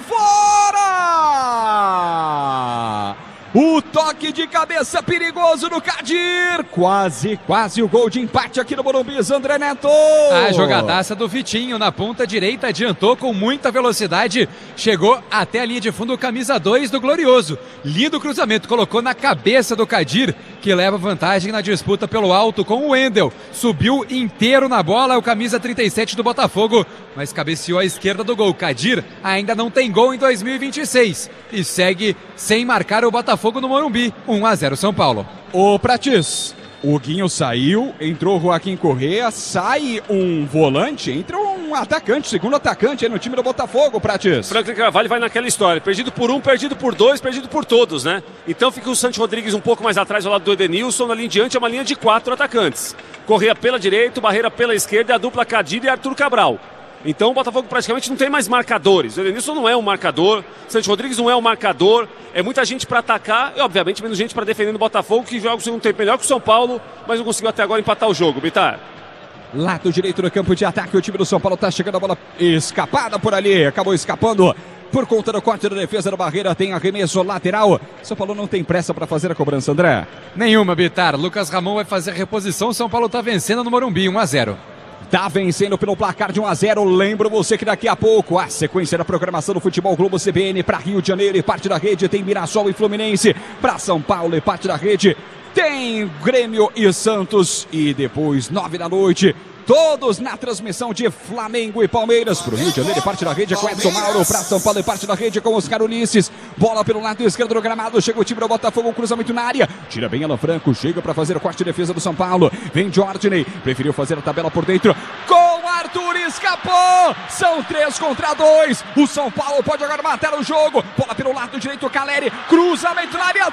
fora! O toque de cabeça perigoso do Kadir. Quase, quase o gol de empate aqui no Morumbi, André Neto. A jogadaça do Vitinho na ponta direita, adiantou com muita velocidade, chegou até a linha de fundo, camisa dois do Glorioso. Lindo cruzamento, colocou na cabeça do Kadir, que leva vantagem na disputa pelo alto com o Wendel. Subiu inteiro na bola, o camisa trinta e sete do Botafogo, mas cabeceou à esquerda do gol. Kadir ainda não tem gol em dois mil e vinte e seis e segue sem marcar o Botafogo no Morumbi. um a zero São Paulo. Ô Pratis, o Guinho saiu, entrou o Joaquim Correa, sai um volante, entra um atacante, segundo atacante aí no time do Botafogo, Pratis. Franklin Carvalho vai naquela história, perdido por um, perdido por dois, perdido por todos, né? Então fica o Santos Rodrigues um pouco mais atrás ao lado do Edenilson, na linha diante é uma linha de quatro atacantes. Correa pela direita, Barreira pela esquerda, a dupla Kadir e Arthur Cabral. Então o Botafogo praticamente não tem mais marcadores. O Edenilson não é um marcador, o Santos Rodrigues não é um marcador. É muita gente para atacar e, obviamente, menos gente para defender no Botafogo, que joga o segundo tempo melhor que o São Paulo, mas não conseguiu até agora empatar o jogo, Bitar. Lado direito do campo de ataque, o time do São Paulo tá chegando, a bola escapada por ali, acabou escapando por conta do corte da defesa da Barreira, tem arremesso lateral. São Paulo não tem pressa para fazer a cobrança, André. Nenhuma, Bitar. Lucas Ramon vai fazer a reposição, São Paulo tá vencendo no Morumbi, um a zero. Tá vencendo pelo placar de um a zero. Lembro você que daqui a pouco a sequência da programação do Futebol Globo C B N para Rio de Janeiro e parte da rede tem Mirassol e Fluminense, para São Paulo e parte da rede tem Grêmio e Santos, e depois nove da noite todos na transmissão de Flamengo e Palmeiras. Pro Rio de Janeiro e parte da rede com Edson Mauro, para São Paulo e parte da rede com Oscar Ulisses. Bola pelo lado esquerdo do gramado, chega o time do Botafogo, um cruzamento na área, tira bem Alan Franco, chega para fazer o corte de defesa do São Paulo, vem Jordinei, preferiu fazer a tabela por dentro, com Arthur, escapou, são três contra dois, o São Paulo pode agora matar o jogo, bola pelo lado direito, Caleri, cruzamento na área,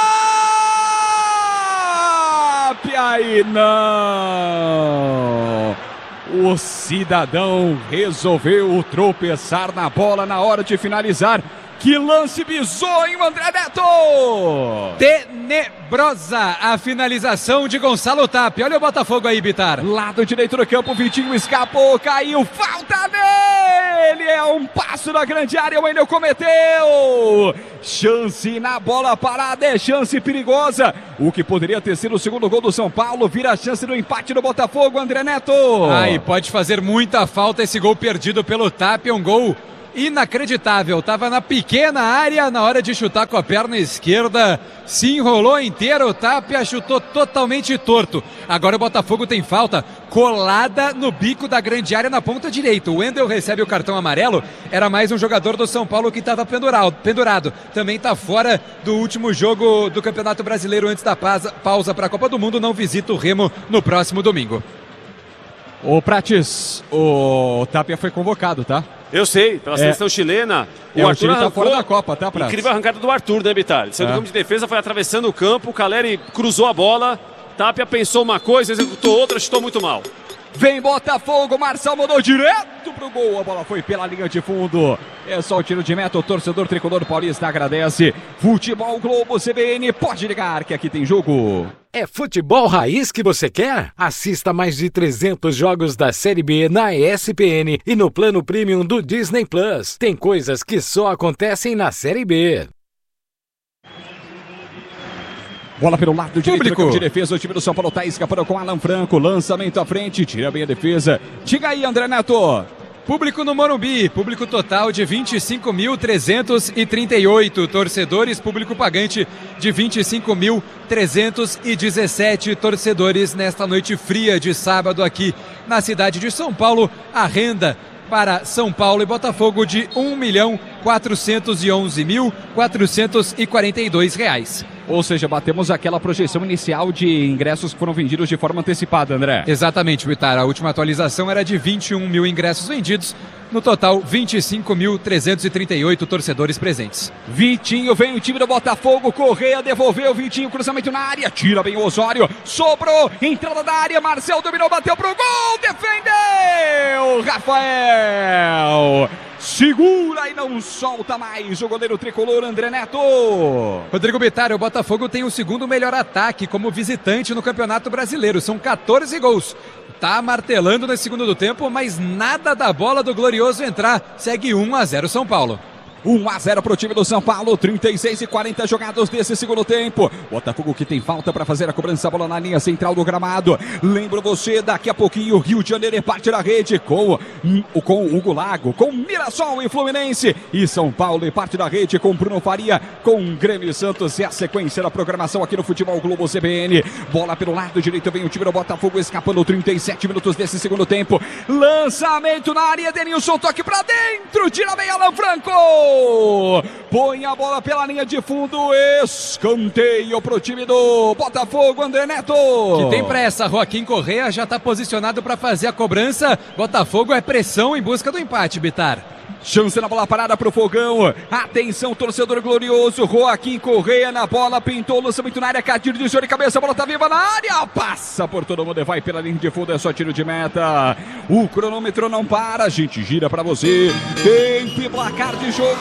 e aí não, o cidadão resolveu tropeçar na bola na hora de finalizar. Que lance bizonho, André Neto! Tenebrosa a finalização de Gonçalo Tapia. Olha o Botafogo aí, Bitar. Lado direito do campo, Vitinho escapou, caiu, falta nele! É um passo na grande área, o Wendel cometeu! Chance na bola parada, é chance perigosa. O que poderia ter sido o segundo gol do São Paulo, vira a chance do empate do Botafogo, André Neto! Ai, pode fazer muita falta esse gol perdido pelo Tapia, um gol inacreditável, estava na pequena área na hora de chutar com a perna esquerda, se enrolou inteiro, o Tapia chutou totalmente torto. Agora o Botafogo tem falta colada no bico da grande área na ponta direita. O Wendel recebe o cartão amarelo, era mais um jogador do São Paulo que estava pendurado, pendurado. Também está fora do último jogo do Campeonato Brasileiro antes da pausa para a Copa do Mundo, não visita o Remo no próximo domingo. Ô Pratis, o Tapia foi convocado, tá? Eu sei, pela seleção é. chilena. O é, Arthur o time tá fora da Copa, tá, Pratis? Incrível arrancada do Arthur, né, Bitar? Saiu é. do campo de defesa, foi atravessando o campo, o Caleri cruzou a bola, Tapia pensou uma coisa, executou outra, chutou muito mal. Vem Botafogo, Marçal mandou direto pro gol, a bola foi pela linha de fundo. É só o tiro de meta, o torcedor tricolor paulista agradece. Futebol Globo C B N, pode ligar que aqui tem jogo. É futebol raiz que você quer? Assista mais de trezentos jogos da Série B na E S P N e no plano premium do Disney Plus. Tem coisas que só acontecem na Série B. Bola pelo lado direito do campo de defesa, o time do São Paulo tá escapando com Alan Franco, lançamento à frente, tira bem a defesa. Diga aí, André Neto. Público no Morumbi, público total de vinte e cinco mil trezentos e trinta e oito torcedores, público pagante de vinte e cinco mil trezentos e dezessete torcedores nesta noite fria de sábado aqui na cidade de São Paulo. A renda para São Paulo e Botafogo de um milhão quatrocentos e onze mil quatrocentos e quarenta e dois reais. Ou seja, batemos aquela projeção inicial de ingressos que foram vendidos de forma antecipada, André. Exatamente, Bitar. A última atualização era de vinte e um mil ingressos vendidos. No total, vinte e cinco mil trezentos e trinta e oito torcedores presentes. Vitinho, vem o time do Botafogo, Correia devolveu, Vitinho, cruzamento na área, tira bem o Osório, sobrou, entrada da área, Marcel dominou, bateu pro gol, defendeu, Rafael, segura e não solta mais o goleiro tricolor André Neto. Rodrigo Bitar, o Botafogo tem o segundo melhor ataque como visitante no Campeonato Brasileiro, são quatorze gols. Tá martelando nesse segundo do tempo, mas nada da bola do Glorioso entrar. Segue um a zero São Paulo. um a zero para o time do São Paulo, trinta e seis e quarenta jogados desse segundo tempo. Botafogo que tem falta para fazer a cobrança, bola na linha central do gramado. Lembro você, daqui a pouquinho o Rio de Janeiro é parte da rede com, com Hugo Lago, com Mirassol e Fluminense. E São Paulo é parte da rede com Bruno Faria, com Grêmio Santos. É a sequência da programação aqui no Futebol Globo C B N. Bola pelo lado direito, vem o time do Botafogo escapando, trinta e sete minutos desse segundo tempo. Lançamento na área, Denilson, toque para dentro, tira bem Alan Franco. Põe a bola pela linha de fundo, escanteio pro time do Botafogo, André Neto. Que tem pressa, Joaquim Correa já está posicionado para fazer a cobrança. Botafogo é pressão em busca do empate, Bitar. Chance na bola parada pro Fogão. Atenção, torcedor glorioso. Joaquim Correia na bola, pintou o lançamento na área, Cadir desviou de cabeça, a bola tá viva na área, passa por todo mundo e vai pela linha de fundo, é só tiro de meta. O cronômetro não para, a gente gira pra você. Tempo e placar de jogo.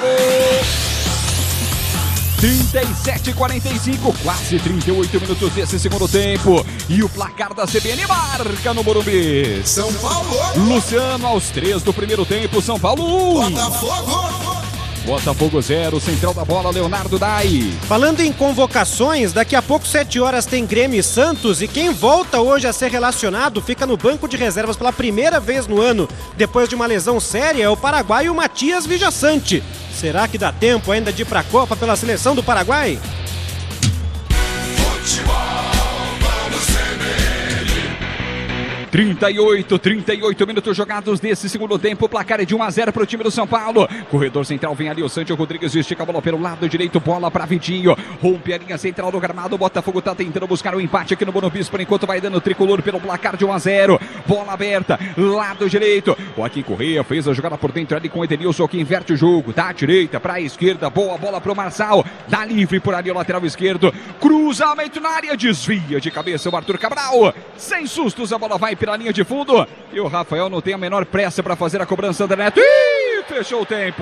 trinta e sete e quarenta e cinco, quase trinta e oito minutos desse segundo tempo. E o placar da C B N marca no Morumbi. São Paulo. Luciano aos três do primeiro tempo, São Paulo um. Botafogo. Botafogo zero, central da bola, Leonardo Dai. Falando em convocações, daqui a pouco, sete horas, tem Grêmio e Santos. E quem volta hoje a ser relacionado fica no banco de reservas pela primeira vez no ano. Depois de uma lesão séria, é o paraguaio Matias Vijaçante. Será que dá tempo ainda de ir para a Copa pela seleção do Paraguai? trinta e oito, trinta e oito minutos jogados desse segundo tempo. Placar é de um a zero para o time do São Paulo. Corredor central vem ali o Santio Rodrigues, estica a bola pelo lado direito, bola para Vitinho. Rompe a linha central do gramado. O Botafogo tá tentando buscar o um empate aqui no Morumbi. Por enquanto vai dando o tricolor pelo placar de um a zero. Bola aberta, lado direito. Joaquim Correia fez a jogada por dentro ali com o Edenilson, que inverte o jogo. Da direita para a esquerda, boa bola para o Marçal. Dá livre por ali o lateral esquerdo. Cruzamento na área, desvia de cabeça o Arthur Cabral. Sem sustos, a bola vai pela linha de fundo e o Rafael não tem a menor pressa para fazer a cobrança da Neto. Ih, fechou o tempo.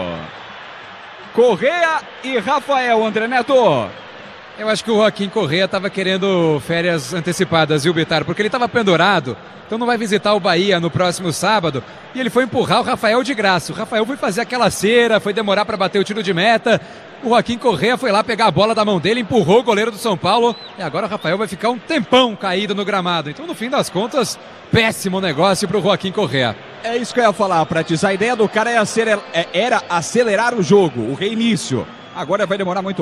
Correa e Rafael, André Neto. Eu acho que o Joaquim Correa estava querendo férias antecipadas, viu, Bitar? Porque ele estava pendurado, então não vai visitar o Bahia no próximo sábado. E ele foi empurrar o Rafael de graça. O Rafael foi fazer aquela cera, foi demorar para bater o tiro de meta. O Joaquim Correa foi lá pegar a bola da mão dele, empurrou o goleiro do São Paulo. E agora o Rafael vai ficar um tempão caído no gramado. Então, no fim das contas, péssimo negócio para o Joaquim Correa. É isso que eu ia falar, Prates. A ideia do cara é acelerar, era acelerar o jogo, o reinício. Agora vai demorar muito